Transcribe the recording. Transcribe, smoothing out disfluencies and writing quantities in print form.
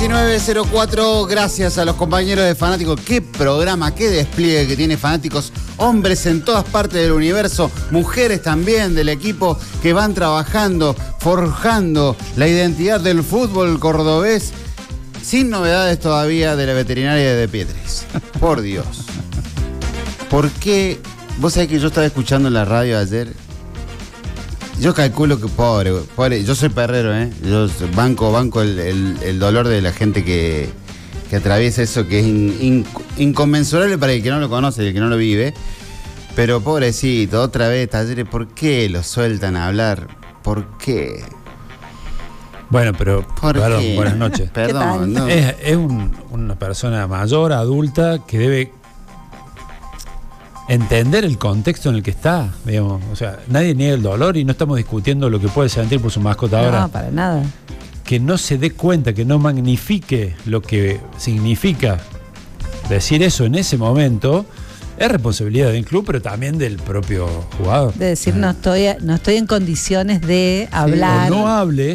1904, gracias a los compañeros de Fanáticos. Qué programa, qué despliegue que tiene Fanáticos. Hombres en todas partes del universo, mujeres también del equipo que van trabajando, forjando la identidad del fútbol cordobés. Sin novedades todavía de la veterinaria de Piedres. Por Dios. ¿Por qué? Vos sabés que yo estaba escuchando en la radio ayer. Yo calculo que pobre, yo soy perrero, yo banco el dolor de la gente que atraviesa eso, que es inconmensurable para el que no lo conoce y el que no lo vive. Pero pobrecito, otra vez, Talleres, ¿por qué lo sueltan a hablar? ¿Por qué? Bueno, pero perdón, buenas noches. Perdón, no. Es una persona mayor, adulta, que debe entender el contexto en el que está, digamos. O sea, nadie niega el dolor y no estamos discutiendo lo que puede sentir por su mascota ahora. No, para nada. Que no se dé cuenta, que no magnifique lo que significa decir eso en ese momento, es responsabilidad del club, pero también del propio jugador. De decir, no estoy en condiciones de hablar. O no hable